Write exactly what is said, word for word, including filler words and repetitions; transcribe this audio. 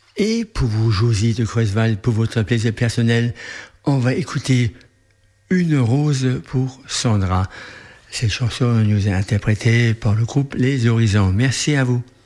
Et pour vous, Josie de Creusval, pour votre plaisir personnel, on va écouter Une rose pour Sandra. Cette chanson nous est interprétée par le groupe Les Horizons. Merci à vous.